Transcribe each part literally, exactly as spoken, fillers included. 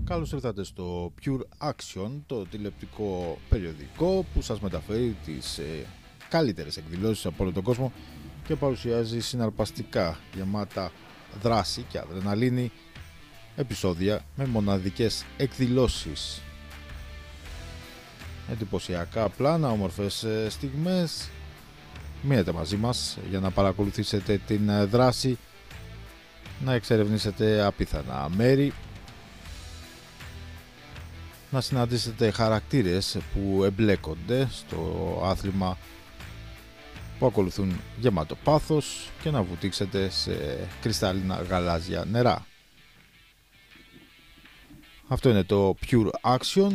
Καλώς ήρθατε στο Pure Action, το τηλεοπτικό περιοδικό που σας μεταφέρει τις ε, καλύτερες εκδηλώσεις από όλο τον κόσμο και παρουσιάζει συναρπαστικά, γεμάτα δράση και αδρεναλίνη επεισόδια με μοναδικές εκδηλώσεις. Εντυπωσιακά πλάνα, όμορφες στιγμές. Μείνετε μαζί μας για να παρακολουθήσετε την δράση, να εξερευνήσετε απίθανα μέρη, να συναντήσετε χαρακτήρες που εμπλέκονται στο άθλημα που ακολουθούν γεμάτο πάθος και να βουτήξετε σε κρυστάλλινα γαλάζια νερά. Αυτό είναι το Pure Action.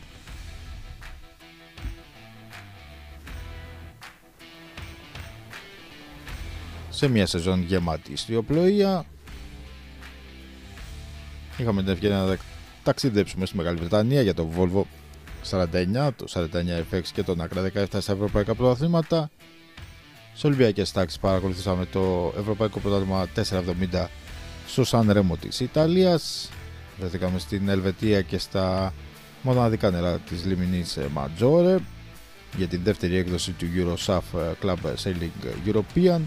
Σε μια σεζόν γεμάτη ιστιοπλοεία. Είχαμε την ευκαιρία να ταξιδέψουμε στη Μεγάλη Βρετανία για το Volvo σαράντα εννιά, το σαράντα εννιά εφ εξ και τον Acra δεκαεπτά στα ευρωπαϊκά πρωταθλήματα. Σε Ολυμπιακές τάξεις παρακολουθήσαμε το ευρωπαϊκό πρωτάθλημα τετρακόσια εβδομήντα στο Σαν Ρέμο της Ιταλίας. Βρεθήκαμε στην Ελβετία και στα μοναδικά νερά της λιμνής Ματζόρε για την δεύτερη έκδοση του Eurosaf Club Sailing European.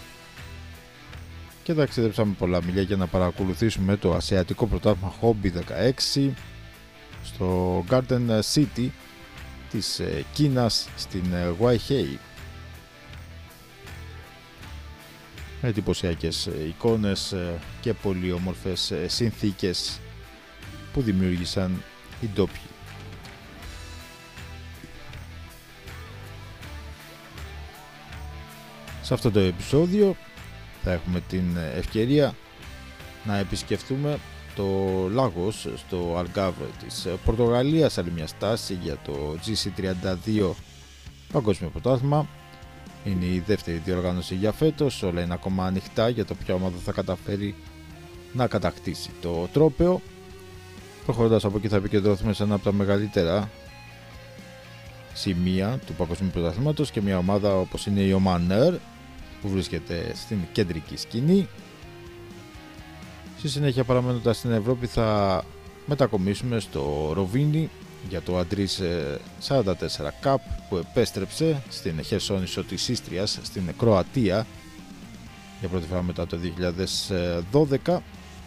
Και ταξιδέψαμε πολλά μιλιά για να παρακολουθήσουμε το ασιατικό πρωτάθλημα Hobby δεκαέξι στο Garden City της Κίνας στην Γουαϊχέι. Εντυπωσιακές εικόνες και πολύ όμορφες συνθήκες που δημιούργησαν οι ντόπιοι. Σε αυτό το επεισόδιο θα έχουμε την ευκαιρία να επισκεφτούμε το Λάγος στο Αλγκάβρε της Πορτογαλίας, άλλη μια στάση για το τζι σι τριάντα δύο Παγκόσμιο Πρωτάθλημα. Είναι η δεύτερη διοργάνωση για φέτος, όλα είναι ακόμα ανοιχτά για το ποια ομάδα θα καταφέρει να κατακτήσει το τρόπαιο. Προχωρώντας από εκεί θα επικεντρωθούμε σε ένα από τα μεγαλύτερα σημεία του Παγκοσμίου Πρωταθλήματος και μια ομάδα όπως είναι η Oman Air που βρίσκεται στην κεντρική σκηνή. Στη συνέχεια, παραμένοντας στην Ευρώπη, θα μετακομίσουμε στο Ροβίνι για το Αντρίς σαράντα τέσσερα Cup που επέστρεψε στην Χερσόνησο της Ίστριας στην Κροατία για πρώτη φορά μετά το δύο χιλιάδες δώδεκα.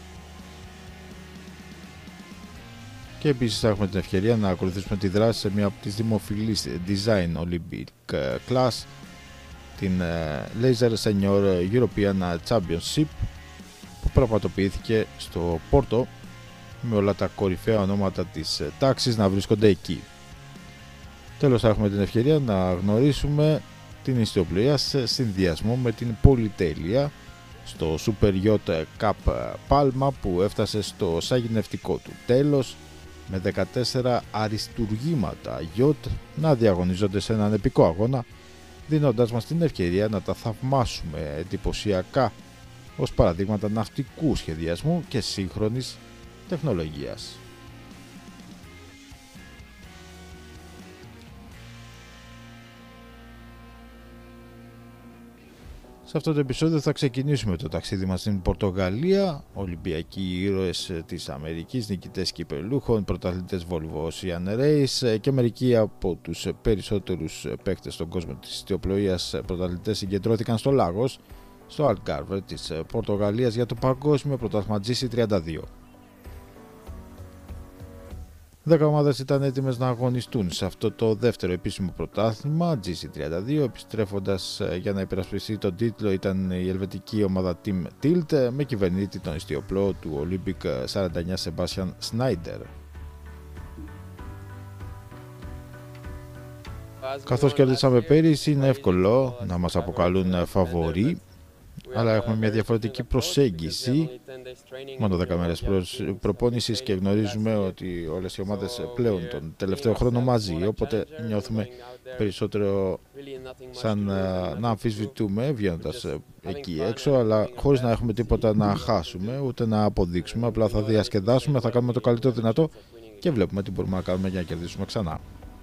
Και επίσης θα έχουμε την ευκαιρία να ακολουθήσουμε τη δράση σε μια από τις δημοφιλείς Design Olympic Class, την Laser Senior European Championship που πραγματοποιήθηκε στο Πόρτο με όλα τα κορυφαία ονόματα της τάξης να βρίσκονται εκεί. Τέλος, θα έχουμε την ευκαιρία να γνωρίσουμε την ιστιοπλοεία σε συνδυασμό με την πολυτέλεια στο Super Yacht Cup Palma που έφτασε στο σαγηνευτικό του τέλος με δεκατέσσερα αριστουργήματα yacht να διαγωνίζονται σε έναν επικό αγώνα, δίνοντάς μας την ευκαιρία να τα θαυμάσουμε εντυπωσιακά ως παραδείγματα ναυτικού σχεδιασμού και σύγχρονης τεχνολογίας. Σε αυτό το επεισόδιο θα ξεκινήσουμε το ταξίδι μας στην Πορτογαλία. Ολυμπιακοί ήρωες της Αμερικής, νικητές κυπελούχων, πρωταθλητές Volvo Ocean Race και μερικοί από τους περισσότερους παίκτες στον κόσμο της ιστιοπλοείας πρωταθλητές συγκεντρώθηκαν στο Λάγος, στο Αλγκάρβε της Πορτογαλίας για το Παγκόσμιο Πρωτάθλημα τζι σι τριάντα δύο. Δέκα ομάδες ήταν έτοιμες να αγωνιστούν σε αυτό το δεύτερο επίσημο πρωτάθλημα τζι σι τριάντα δύο. Επιστρέφοντας για να υπερασπιστεί τον τίτλο ήταν η ελβετική ομάδα Team Tilt με κυβερνήτη τον ιστιοπλώο του Olympic σαράντα εννιά Sebastian Schneider. Καθώς κερδίσαμε πέρυσι, είναι εύκολο να μας αποκαλούν φαβορί, αλλά έχουμε μια διαφορετική προσέγγιση. Μόνο δέκα μέρες προπόνησης και γνωρίζουμε ότι όλες οι ομάδες πλέον τον τελευταίο χρόνο μαζί, οπότε νιώθουμε περισσότερο σαν να αμφισβητούμε βγαίνοντας εκεί έξω, αλλά χωρίς να έχουμε τίποτα να χάσουμε ούτε να αποδείξουμε. Απλά θα διασκεδάσουμε, θα κάνουμε το καλύτερο δυνατό και βλέπουμε τι μπορούμε να κάνουμε για να κερδίσουμε ξανά.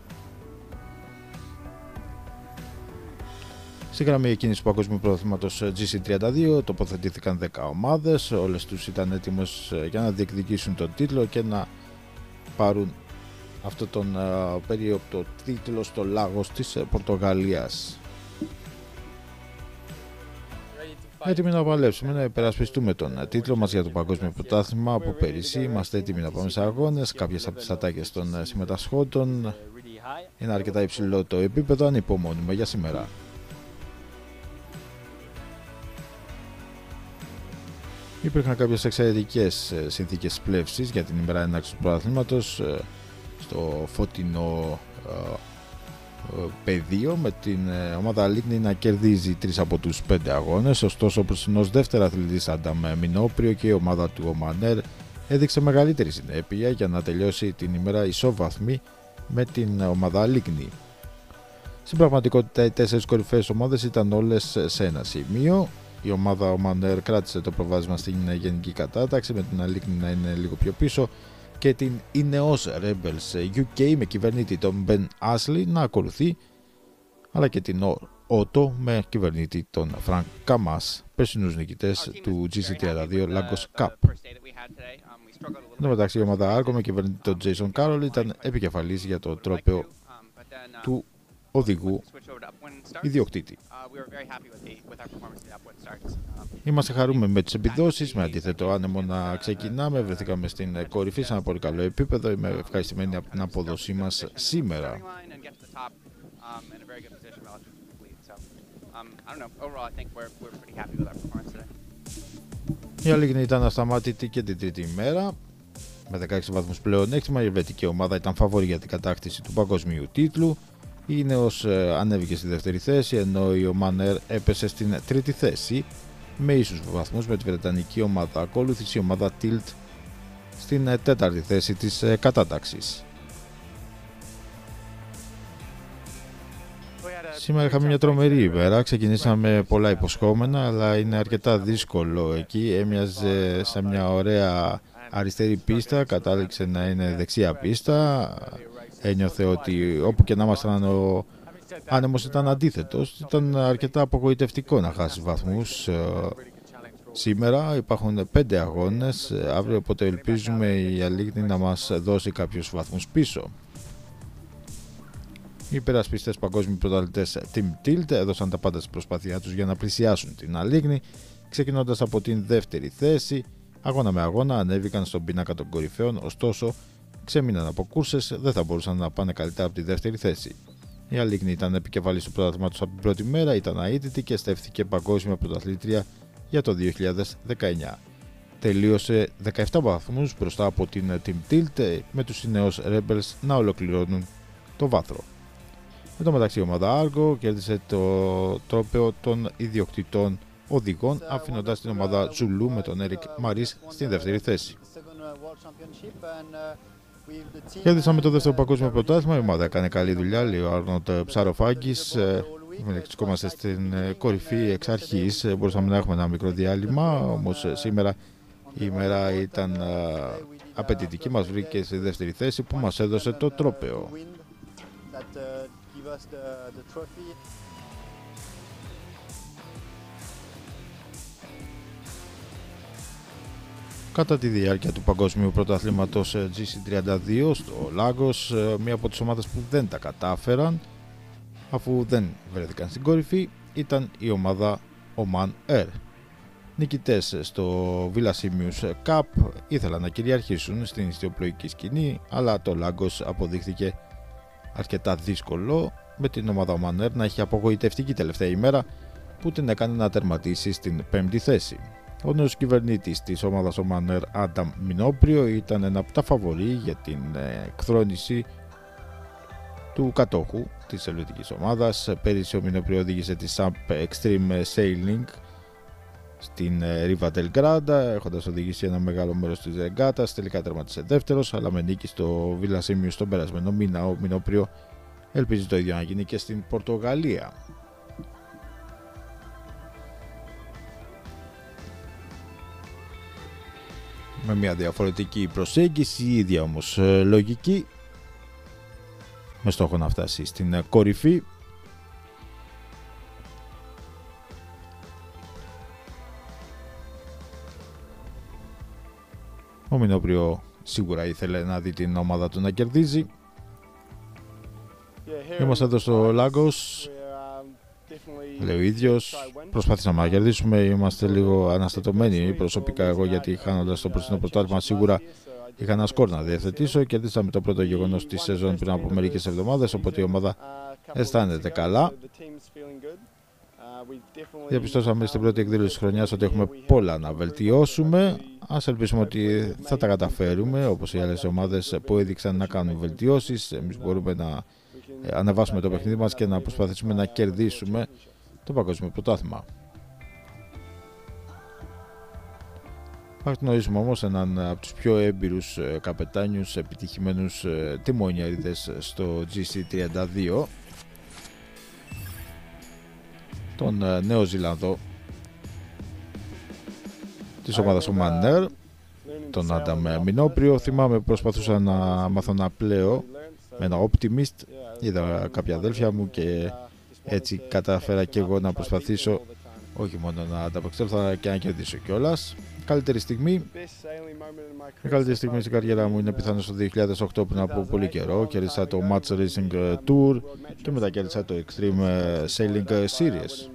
Στη γραμμή εκείνης του Παγκόσμιου Πρωταθλήματος τζι σι τριάντα δύο τοποθετήθηκαν δέκα ομάδες, όλες τους ήταν έτοιμες για να διεκδικήσουν τον τίτλο και να πάρουν αυτό τον uh, περίοπτο τίτλο στο Λάγος της Πορτογαλίας. Έτοιμοι να παλέψουμε, να υπερασπιστούμε τον τίτλο μας για το Παγκόσμιο Πρωτάθλημα από πέρυσι. Είμαστε έτοιμοι να πάμε σε αγώνες. Κάποιες από τις ατάκες των συμμετασχόντων είναι αρκετά υψηλό το επίπεδο, ανυπομονούμε για σήμερα. Υπήρχαν κάποιες εξαιρετικές συνθήκες πλεύσης για την ημέρα έναρξης του πρωταθλήματος στο φωτεινό πεδίο, με την ομάδα Αλίγνη να κερδίζει τρεις από τους πέντε αγώνες. Ωστόσο, ο προσινός δεύτερα αθλητής Άνταμ Μινόπριο και η ομάδα του Ομανέρ έδειξε μεγαλύτερη συνέπεια για να τελειώσει την ημέρα ισόβαθμη με την ομάδα Αλίγνη. Στην πραγματικότητα, οι τέσσερις κορυφαίες ομάδες ήταν όλες σε ένα σημείο. Η ομάδα Ομανέρ κράτησε το προβάδισμα στην γενική κατάταξη, με την Αλίγνη να είναι λίγο πιο πίσω και την Ineos Rebels γιου κέι με κυβερνήτη τον Ben Ashley να ακολουθεί, αλλά και την Otto με κυβερνήτη τον Frank Camas, περσινούς νικητές του τζι σι τριάντα δύο Lagos Cup. Εν τω μεταξύ, η ομάδα Argo με κυβερνήτη τον Jason Carroll ήταν επικεφαλής για το τρόπαιο του οδηγού ιδιοκτήτη. Είμαστε χαρούμενοι με τις επιδόσεις, με αντίθετο άνεμο να ξεκινάμε. Βρεθήκαμε στην κορυφή σε ένα πολύ καλό επίπεδο. Είμαι ευχαριστημένη από την απόδοσή μας σήμερα. Η Αλίγνη ήταν ασταμάτητη και την τρίτη ημέρα με δεκαέξι βαθμούς πλεονέκτημα. Η ελβετική ομάδα ήταν φαβορή για την κατάκτηση του παγκοσμίου τίτλου. Η Ineos ανέβηκε στη δεύτερη θέση, ενώ η Ομανέρ έπεσε στην τρίτη θέση με ίσους βαθμούς με τη βρετανική ομάδα. Ακολούθησε η ομάδα Tilt στην τέταρτη θέση της κατάταξης. Σήμερα είχαμε μια τρομερή ημέρα. Ξεκινήσαμε πολλά υποσχόμενα, αλλά είναι αρκετά δύσκολο εκεί. Έμοιαζε σε μια ωραία αριστερή πίστα, κατάληξε να είναι δεξιά πίστα. Ένιωθε ότι όπου και να ήμασταν ο άνεμος ήταν αντίθετος. Ήταν αρκετά απογοητευτικό να χάσει βαθμούς. Σήμερα υπάρχουν πέντε αγώνες αύριο, οπότε ελπίζουμε η Αλίγνη να μας δώσει κάποιους βαθμούς πίσω. Οι υπερασπιστές παγκόσμιοι πρωταθλητές Team Tilt έδωσαν τα πάντα στην προσπάθειά τους για να πλησιάσουν την Αλίγνη, ξεκινώντας από την δεύτερη θέση. Αγώνα με αγώνα ανέβηκαν στον πίνακα των κορυφαίων, ωστόσο ξέμειναν από κούρσες, δεν θα μπορούσαν να πάνε καλύτερα από τη δεύτερη θέση. Η Αλίγνη ήταν επικεφαλής του πρωταθλήματος από την πρώτη μέρα, ήταν αίτητη και στέφθηκε παγκόσμια πρωταθλήτρια για το δύο χιλιάδες δεκαεννιά. Τελείωσε δεκαεπτά βαθμούς μπροστά από την Team Tilt, με τους Ineos Rebels να ολοκληρώνουν το βάθρο. Εν τω μεταξύ, η ομάδα Argo κέρδισε το τρόπαιο των ιδιοκτητών οδηγών, αφήνοντας την ομάδα Zulu με τον Eric Maris στην δεύτερη θέση. Κέρδισαν με το δεύτερο παγκόσμιο πρωτάθλημα. Η ομάδα έκανε καλή δουλειά, λέει ο Άρνοντ Ψαροφάκης. Βρισκόμαστε στην κορυφή εξ αρχής. Μπορούσαμε να έχουμε ένα μικρό διάλειμμα, όμως σήμερα η ημέρα ήταν απαιτητική. Μας βρήκε στη δεύτερη θέση που μας έδωσε το τρόπαιο. Κατά τη διάρκεια του παγκοσμίου πρωταθλήματος τζι σι τριάντα δύο στο Λάγος, μία από τις ομάδες που δεν τα κατάφεραν, αφού δεν βρέθηκαν στην κορυφή, ήταν η ομάδα Oman Air. Νικητές στο Villa Simius Cup ήθελαν να κυριαρχήσουν στην ιστιοπλοϊκή σκηνή, αλλά το Λάγος αποδείχθηκε αρκετά δύσκολο, με την ομάδα Oman Air να έχει απογοητευτική τελευταία ημέρα που την έκανε να τερματίσει στην πέμπτη θέση. Ο νέος κυβερνήτης της ομάδας Ομανέρ, Άνταμ Μινόπριο, ήταν ένα από τα φαβορί για την εκθρόνηση του κατόχου της ελβετικής ομάδας. Πέρυσι ο Μινόπριο οδήγησε τη Samp Extreme Sailing στην Riva del Granda, έχοντας οδηγήσει ένα μεγάλο μέρος της ρεγκάτας. Τελικά τερματίσε δεύτερος, αλλά με νίκη στο Villa Simius τον περασμένο μήνα. Ο Μινόπριο ελπίζει το ίδιο να γίνει και στην Πορτογαλία. Με μια διαφορετική προσέγγιση, η ίδια όμως λογική, με στόχο να φτάσει στην κορυφή. Ο Μινόπριο σίγουρα ήθελε να δει την ομάδα του να κερδίζει. Είμαστε εδώ στο Lagos, λέει ο ίδιος. Προσπαθήσαμε να κερδίσουμε, είμαστε λίγο αναστατωμένοι προσωπικά εγώ, γιατί χάνοντας το προστινό πρωτάθλημα σίγουρα είχα ένα σκορ να διαθετήσω. Κερδίσαμε το πρώτο γεγονός της σεζόν πριν από μερικές εβδομάδες, οπότε η ομάδα αισθάνεται καλά. Διαπιστώσαμε στην πρώτη εκδήλωση της χρονιάς ότι έχουμε πολλά να βελτιώσουμε. Ας ελπίσουμε ότι θα τα καταφέρουμε, όπως οι άλλες ομάδες που έδειξαν να κάνουν βελτιώσεις. Εμείς μπορούμε να ανεβάσουμε το παιχνίδι μας και να προσπαθήσουμε να κερδίσουμε το παγκόσμιο πρωτάθλημα. Θα γνωρίσουμε όμως έναν από τους πιο έμπειρους καπετάνιους, επιτυχημένους τιμόνιαριδες στο τζι σι τριάντα δύο, τον Νέο Ζηλανδό της ομάδας Oman Air, τον Άνταμ Μινόπριο. Θυμάμαι προσπαθούσα να μάθω να πλέω με ένα Optimist, είδα κάποια αδέλφια μου και έτσι κατάφερα και εγώ να προσπαθήσω όχι μόνο να ανταπεξέλθω αλλά και να κερδίσω κιόλας. Καλύτερη στιγμή, η καλύτερη στιγμή στην καριέρα μου είναι πιθανώς στο δύο χιλιάδες οκτώ, πριν από πολύ καιρό. Κέρδισα το Match Racing Tour και μετά κέρδισα το Extreme Sailing Series.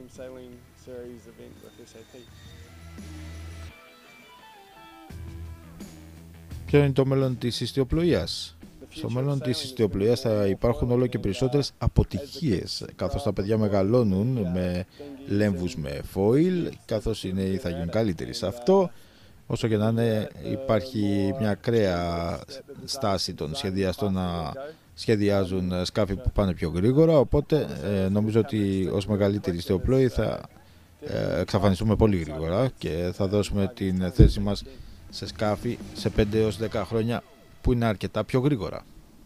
Ποιο είναι το μέλλον της ιστιοπλοείας? Στο μέλλον της ιστιοπλοείας θα υπάρχουν όλο και περισσότερες αποτυχίες, καθώς τα παιδιά μεγαλώνουν με λέμβους με foil, καθώς είναι, θα γίνουν καλύτεροι σε αυτό. Όσο και να είναι, υπάρχει μια ακραία στάση των σχεδιαστών να σχεδιάζουν σκάφη που πάνε πιο γρήγορα, οπότε ε, νομίζω ότι ως μεγαλύτεροι ιστιοπλοοί θα ε, εξαφανιστούμε πολύ γρήγορα και θα δώσουμε την θέση μας σε σκάφη σε πέντε έως δέκα χρόνια που είναι αρκετά πιο γρήγορα.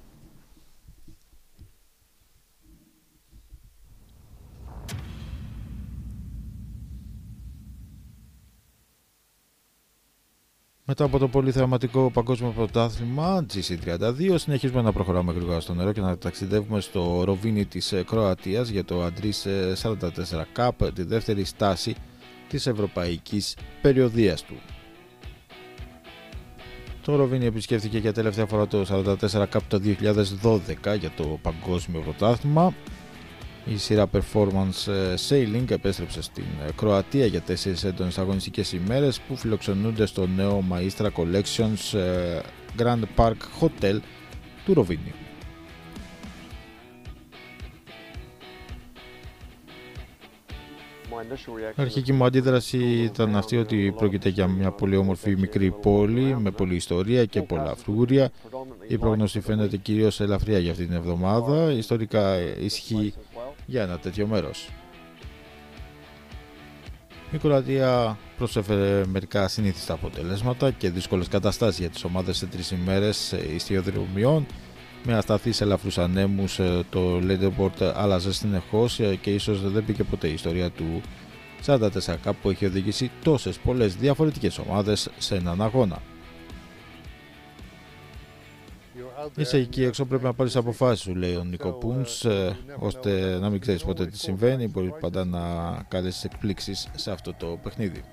Μετά από το πολύ θεαματικό παγκόσμιο πρωτάθλημα τζι σι τριάντα δύο, συνεχίζουμε να προχωράμε γρήγορα στο νερό και να ταξιδεύουμε στο Ροβίνι της Κροατίας για το Αντρίς σαράντα τέσσερα Cup, τη δεύτερη στάση της ευρωπαϊκής περιοδίας του. Το Ροβίνι επισκέφθηκε για τελευταία φορά το σαράντα τέσσερα Cup το δύο χιλιάδες δώδεκα για το παγκόσμιο πρωτάθλημα. Η σειρά Performance Sailing επέστρεψε στην Κροατία για τέσσερις έντονες αγωνιστικές ημέρες που φιλοξενούνται στο νέο Maistra Collections Grand Park Hotel του Ροβίνιου. Η αρχική μου αντίδραση ήταν αυτή ότι πρόκειται για μια πολύ όμορφη μικρή πόλη με πολλή ιστορία και πολλά φλούρια. Η πρόγνωση φαίνεται κυρίως ελαφριά για αυτή την εβδομάδα. Ιστορικά ισχύει για ένα τέτοιο μέρος. Η Κροατία προσέφερε μερικά συνήθιστα αποτελέσματα και δύσκολες καταστάσεις για τις ομάδες σε τρεις ημέρες ιστιοδρομιών. Με ασταθείς ελαφρούς ανέμους, το leaderboard άλλαζε συνεχώς και ίσως δεν πήγε ποτέ η ιστορία του σαράντα τέσσερα Cup που έχει οδηγήσει τόσες πολλές διαφορετικές ομάδες σε έναν αγώνα. Είσαι εκεί έξω, πρέπει να πάρεις αποφάσεις σου, λέει ο Νίκο Πούντς, ώστε να μην ξέρεις ποτέ τι συμβαίνει, μπορείς πάντα να κάνεις εκπλήξεις σε αυτό το παιχνίδι.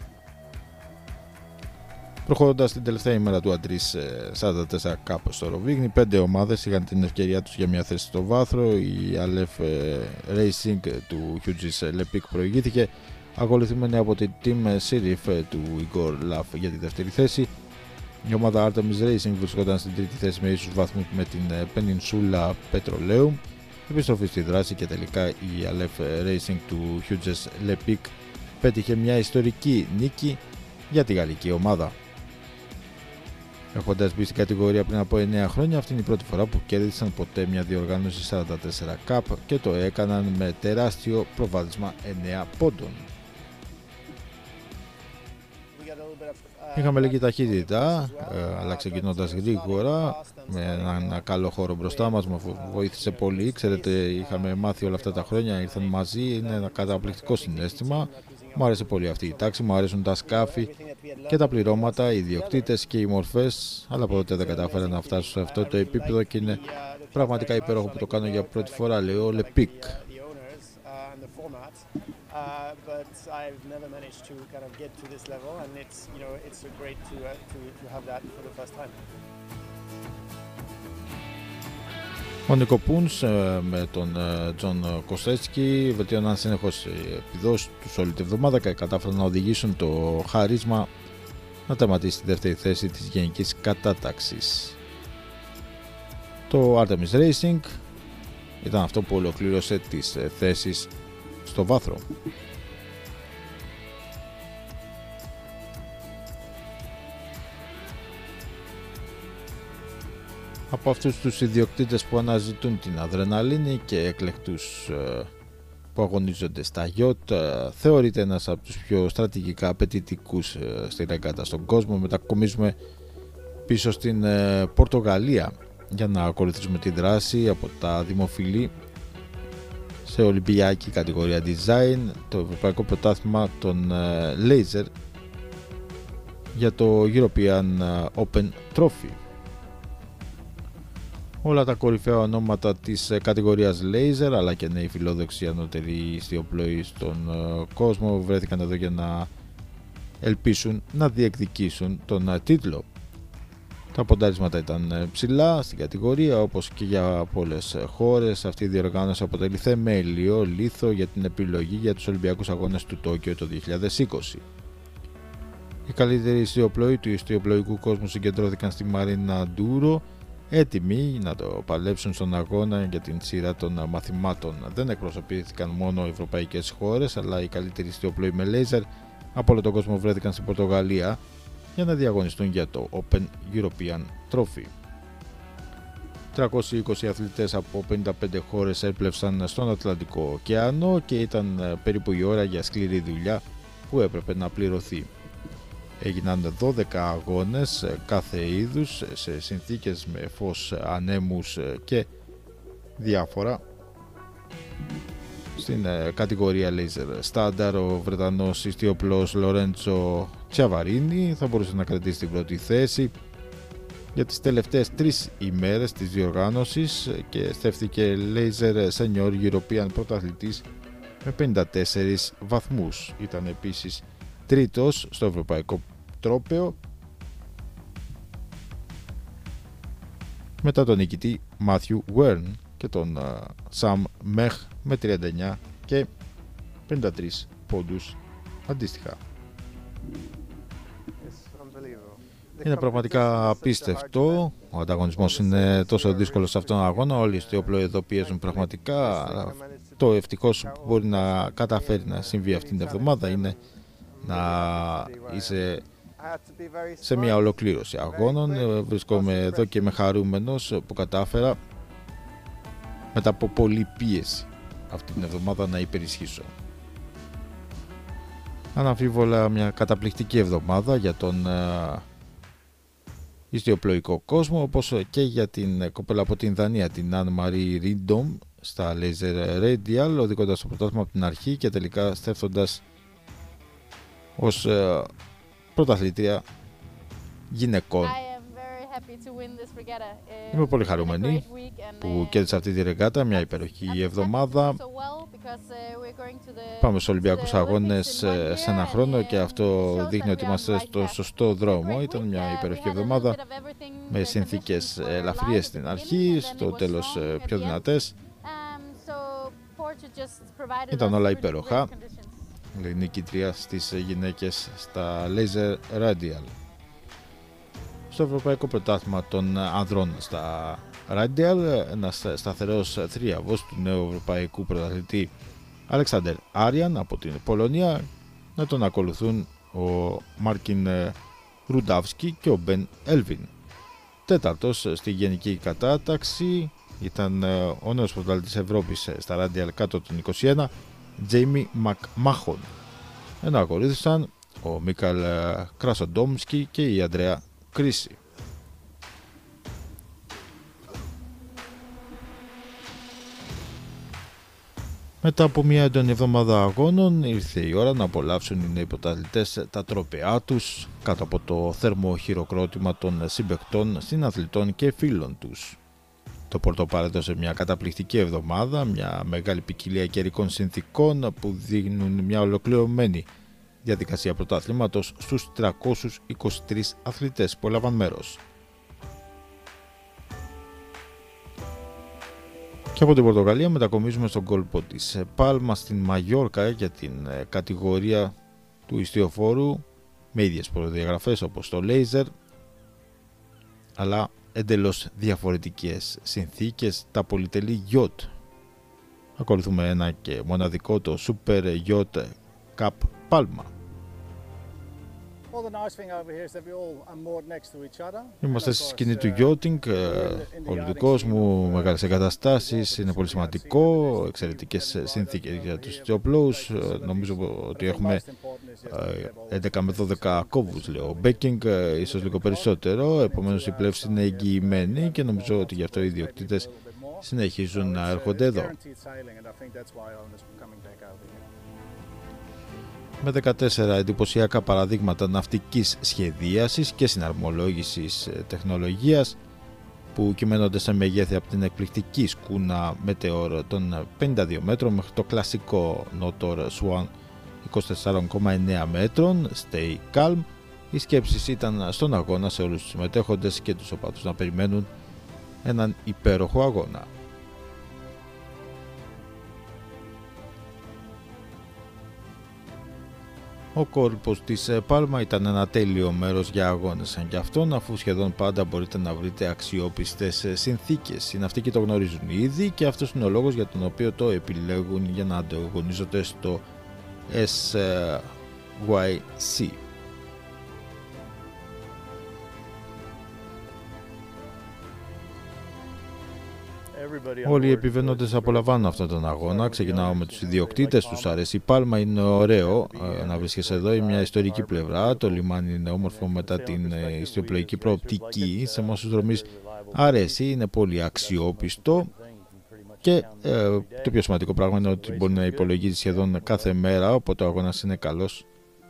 Προχωρώντας την τελευταία ημέρα του Αντρίς σαράντα τέσσερα Cup στο Ροβίνι, πέντε ομάδες είχαν την ευκαιρία τους για μια θέση στο βάθρο. Η Αλεφ Racing του Hughes Lepik προηγήθηκε, ακολουθημένη από την Team Sirif του Igor Laf για τη δεύτερη θέση. Η ομάδα Artemis Racing βρισκόταν στην τρίτη θέση με ίσους βαθμούς με την Peninsula Petroleum. Επιστροφή στη δράση και τελικά η Alef Racing του Hughes Lepik πέτυχε μια ιστορική νίκη για τη γαλλική ομάδα. Έχοντας μπει στην κατηγορία πριν από εννέα χρόνια, αυτή είναι η πρώτη φορά που κέρδισαν ποτέ μια διοργάνωση σαράντα τέσσερα Cup και το έκαναν με τεράστιο προβάδισμα εννέα πόντων. Είχαμε λίγη ταχύτητα, αλλά ξεκινώντας γρήγορα, με ένα καλό χώρο μπροστά μας, μου βοήθησε πολύ. Ξέρετε, είχαμε μάθει όλα αυτά τα χρόνια, ήρθαν μαζί, είναι ένα καταπληκτικό συναίσθημα. Μου άρεσε πολύ αυτή η τάξη, μου αρέσουν τα σκάφη και τα πληρώματα, οι ιδιοκτήτες και οι μορφές, αλλά ποτέ δεν κατάφερα να φτάσω σε αυτό το επίπεδο και είναι πραγματικά υπέροχο που το κάνω για πρώτη φορά, λέει ο Lepik. Uh, but I've never managed to kind of get to this level, and it's you know it's great to uh, to to have that for the first time. Ο Νίκο Πούνς με τον Τζον Κοστέτσκι βελτιώναν συνεχώς επιδόσεις τους όλη την εβδομάδα και κατάφεραν να οδηγήσουν το χάρισμα να τερματίσει στη δεύτερη θέση της γενικής κατάταξης. Το Artemis Racing ήταν αυτό που ολοκλήρωσε τις θέσεις στο βάθρο. Από αυτούς τους ιδιοκτήτες που αναζητούν την αδρεναλίνη και εκλεκτούς που αγωνίζονται στα γιότ, θεωρείται ένας από τους πιο στρατηγικά απαιτητικούς στη ρεγκάτα στον κόσμο. Μετακομίζουμε πίσω στην Πορτογαλία για να ακολουθήσουμε τη δράση από τα δημοφιλή σε ολυμπιακή κατηγορία design, το ευρωπαϊκό πρωτάθλημα των Laser για το European Open Trophy. Όλα τα κορυφαία ονόματα της κατηγορίας Laser αλλά και νέοι φιλόδοξοι ανώτεροι ιστιοπλοοί στον κόσμο βρέθηκαν εδώ για να ελπίσουν να διεκδικήσουν τον τίτλο. Τα ποντάρισματα ήταν ψηλά στην κατηγορία, όπως και για πολλές χώρες. Αυτή η διοργάνωση αποτελεί θεμέλιο λίθο για την επιλογή για τους Ολυμπιακούς Αγώνες του Τόκιο το δύο χιλιάδες είκοσι. Οι καλύτεροι ιστιοπλοοί του ιστιοπλοϊκού κόσμου συγκεντρώθηκαν στη Μαρίνα Ντούρο, έτοιμοι να το παλέψουν στον αγώνα για την σειρά των μαθημάτων. Δεν εκπροσωπήθηκαν μόνο ευρωπαϊκές χώρες, αλλά οι καλύτεροι ιστιοπλοοί με λέιζερ από όλο τον κόσμο βρέθηκαν στην Πορτογαλία για να διαγωνιστούν για το Open European Trophy. τριακόσιοι είκοσι αθλητές από πενήντα πέντε χώρες έπλευσαν στον Ατλαντικό ωκεανό και ήταν περίπου η ώρα για σκληρή δουλειά που έπρεπε να πληρωθεί. Έγιναν δώδεκα αγώνες κάθε είδους σε συνθήκες με φως, ανέμους και διάφορα. Στην κατηγορία Laser Standard ο Βρετανός ιστιοπλός Λορέντσο Τσαβαρίνι θα μπορούσε να κρατήσει την πρώτη θέση για τις τελευταίες τρεις ημέρες της διοργάνωσης και στέφθηκε Laser Senior European πρωταθλητής με πενήντα τέσσερις βαθμούς. Ήταν επίσης τρίτος στο ευρωπαϊκό τρόπαιο μετά τον νικητή Μάθιου Βέρν και τον Σαμ Μεχ με τριάντα εννιά και πενήντα τρεις πόντους αντίστοιχα. Είναι πραγματικά απίστευτο. Ο ανταγωνισμός είναι τόσο δύσκολος σε αυτόν τον αγώνα. Όλοι οι ιστιοπλοοί εδώ πιέζουν πραγματικά. Το ευτυχώς που μπορεί να καταφέρει να συμβεί αυτήν την εβδομάδα είναι να είσαι σε μια ολοκλήρωση αγώνων. Βρισκόμαι εδώ και είμαι χαρούμενος που κατάφερα μετά από πολλή πίεση αυτή την εβδομάδα να υπερισχύσω. Αναμφίβολα μια καταπληκτική εβδομάδα για τον ιστιοπλοϊκό κόσμο, όπως και για την κοπέλα από την Δανία, την Αν Μαρί Ρίντομ στα Laser Radial, οδηγώντας το πρωτάθλημα από την αρχή και τελικά στέφτοντας ως ε, πρωταθλήτρια γυναικών. Είμαι πολύ χαρούμενη που κέρδισα αυτή τη ρεγκάτα, μια υπέροχη εβδομάδα. Πάμε στους Ολυμπιακούς Αγώνες σε ένα χρόνο και αυτό δείχνει ότι είμαστε στο σωστό δρόμο. Ήταν μια υπέροχη εβδομάδα με συνθήκες ελαφριές στην αρχή, στο τέλος πιο δυνατές. Ήταν όλα υπέροχα. Νικήτρια στις γυναίκες στα Laser Radial. Στο Ευρωπαϊκό Πρωτάθλημα των Ανδρών στα Radial, ένας σταθερός θρίαβος του νέου Ευρωπαϊκού Πρωταθλητή Αλεξάντερ Άριαν από την Πολωνία, να τον ακολουθούν ο Μάρκιν Ρουντάφσκι και ο Μπεν Έλβιν. Τέταρτος στη γενική κατάταξη ήταν ο νέος πρωταθλητής Ευρώπης στα Radial κάτω των είκοσι ένα, Τζέιμι Μακμάχον. Ενώ ακολούθησαν ο Μίκαλ Κρασοντόμσκι και η Αντρέα Κρίση. Μετά από μια έντονη εβδομάδα αγώνων ήρθε η ώρα να απολαύσουν οι νέοι πρωταθλητές τα τρόπαιά τους κάτω από το θέρμο χειροκρότημα των συμπαικτών, συναθλητών και φίλων τους. Το Πορτοπάλετο σε μια καταπληκτική εβδομάδα, μια μεγάλη ποικιλία καιρικών συνθήκων που δείχνουν μια ολοκληρωμένη διαδικασία πρωταθλήματος στους τριακόσιους είκοσι τρεις αθλητές που έλαβαν μέρος. Και από την Πορτογαλία μετακομίζουμε στον κόλπο της Πάλμα στην Μαγιόρκα για την κατηγορία του ιστιοφόρου με ίδιες προδιαγραφές όπως το Laser, αλλά εντελώς διαφορετικές συνθήκες, τα πολυτελή yacht. Ακολουθούμε ένα και μοναδικό, το Super Yacht Cup Palma. Είμαστε στη σκηνή του yachting, όλου του κόσμου, μεγάλες εγκαταστάσεις, είναι πολύ σημαντικό, εξαιρετικές συνθήκες για τους τζοπλούς. Νομίζω ότι έχουμε έντεκα με δώδεκα κόβους, λέω, μπέκινγκ, ίσως λίγο περισσότερο, επομένως η πλεύση είναι εγγυημένη και νομίζω ότι γι' αυτό οι ιδιοκτήτες συνεχίζουν να έρχονται εδώ. Με δεκατέσσερα εντυπωσιακά παραδείγματα ναυτικής σχεδίασης και συναρμολόγησης τεχνολογίας που κυμαίνονται σε μεγέθη από την εκπληκτική σκούνα Meteor των πενήντα δύο μέτρων μέχρι το κλασικό Notor Swan είκοσι τέσσερα κόμμα εννέα μέτρων. Stay calm. Οι σκέψεις ήταν στον αγώνα σε όλους τους συμμετέχοντες και τους οπαδούς να περιμένουν έναν υπέροχο αγώνα. Ο κόλπος της Πάλμα ήταν ένα τέλειο μέρος για αγώνες σαν και αυτόν, αφού σχεδόν πάντα μπορείτε να βρείτε αξιόπιστες συνθήκες. Οι ναυτικοί το γνωρίζουν ήδη και αυτός είναι ο λόγος για τον οποίο το επιλέγουν για να ανταγωνίζονται στο ες γουάι σι. Όλοι οι επιβαίνοντες απολαμβάνουν αυτόν τον αγώνα. Ξεκινάω με τους ιδιοκτήτες, τους αρέσει η Πάλμα, είναι ωραίο να βρίσκεσαι εδώ, είναι μια ιστορική πλευρά. Το λιμάνι είναι όμορφο μετά την ιστιοπλοϊκή προοπτική. Σε εμάς τους δρομείς αρέσει, είναι πολύ αξιόπιστο και ε, το πιο σημαντικό πράγμα είναι ότι μπορεί να υπολογίζει σχεδόν κάθε μέρα, οπότε ο αγώνας είναι καλός.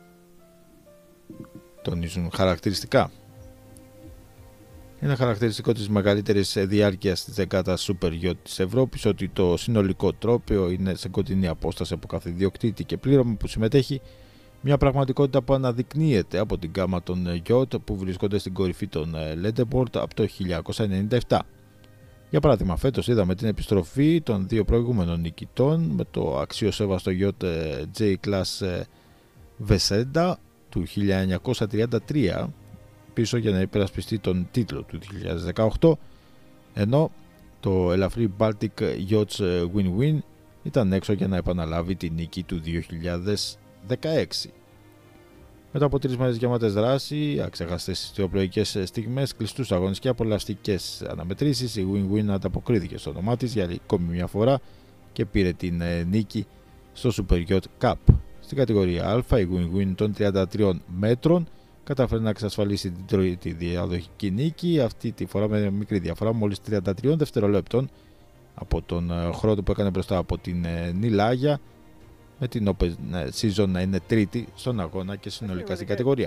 Τονίζουν χαρακτηριστικά. Είναι χαρακτηριστικό της μεγαλύτερης διάρκειας της δεκάτας Super Yacht της Ευρώπης ότι το συνολικό τρόπαιο είναι σε κοντινή απόσταση από κάθε ιδιοκτήτη και πλήρωμα που συμμετέχει, μια πραγματικότητα που αναδεικνύεται από την γκάμα των Yacht που βρίσκονται στην κορυφή των Leaderboard από το χίλια εννιακόσια ενενήντα επτά. Για παράδειγμα, φέτος είδαμε την επιστροφή των δύο προηγούμενων νικητών με το αξιοσέβαστο Yacht J-Class Vesenda του χίλια εννιακόσια τριάντα τρία πίσω για να υπερασπιστεί τον τίτλο του δύο χιλιάδες δεκαοκτώ, ενώ το ελαφρύ Baltic Yachts Win-Win ήταν έξω για να επαναλάβει τη νίκη του δύο χιλιάδες δεκαέξι. Μετά από τρεις μέρες γεμάτες δράση, αξεχαστές ιστιοπλοϊκές στιγμές, κλειστούς αγώνες και απολαυστικές αναμετρήσεις, η Win-Win ανταποκρίθηκε στο όνομά της για ακόμη μια φορά και πήρε την νίκη στο Super Yacht Cup. Στην κατηγορία Α, η Win-Win των τριάντα τριών μέτρων κατάφερε να εξασφαλίσει την τρίτη διαδοχική νίκη, αυτή τη φορά με μικρή διαφορά, μόλις τριάντα τρία δευτερολέπτων από τον χρόνο που έκανε μπροστά από την Νιλάγια, με την Open Season να είναι τρίτη στον αγώνα και συνολικά στην κατηγορία.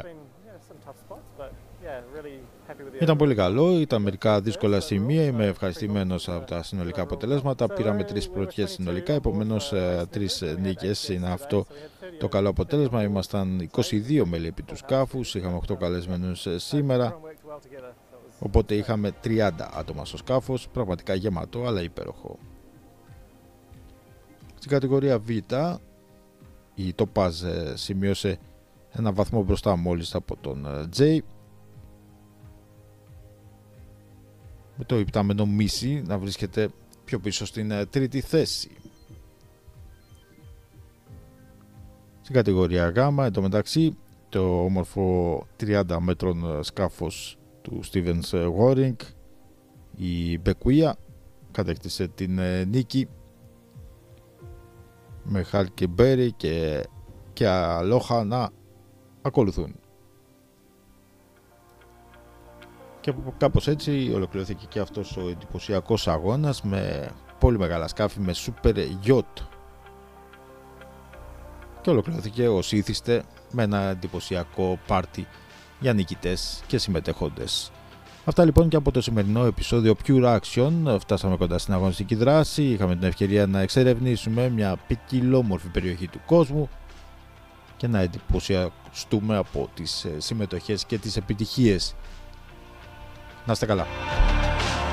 Ήταν πολύ καλό, ήταν μερικά δύσκολα σημεία, είμαι ευχαριστημένος από τα συνολικά αποτελέσματα, πήραμε τρεις πρωτιές συνολικά, επομένως τρεις νίκες είναι αυτό το καλό αποτέλεσμα. Ήμασταν είκοσι δύο μέλη επί του σκάφους, είχαμε οκτώ καλεσμένους σήμερα, οπότε είχαμε τριάντα άτομα στο σκάφος, πραγματικά γεμάτο αλλά υπέροχο. Στην κατηγορία Β, η Topaz σημείωσε ένα βαθμό μπροστά μόλις από τον J, με το υπτάμενο Μίση να βρίσκεται πιο πίσω στην τρίτη θέση. Στην κατηγορία Γ, εντωμεταξύ, το όμορφο τριάντα μέτρων σκάφος του Stevens Waring, η Μπεκουία, κατέκτησε την νίκη με Χάλ και Μπέρι και, και Αλόχα να ακολουθούν. Και κάπως έτσι ολοκληρώθηκε και αυτός ο εντυπωσιακός αγώνας με πολύ μεγάλα σκάφη, με Super Yacht. Και ολοκληρώθηκε ως ήθιστε με ένα εντυπωσιακό πάρτι για νικητές και συμμετέχοντες. Αυτά λοιπόν και από το σημερινό επεισόδιο Pure Action. Φτάσαμε κοντά στην αγωνιστική δράση. Είχαμε την ευκαιρία να εξερευνήσουμε μια ποικιλόμορφη περιοχή του κόσμου και να εντυπωσιαστούμε από τις συμμετοχές και τις επιτυχίες. Να είστε καλά.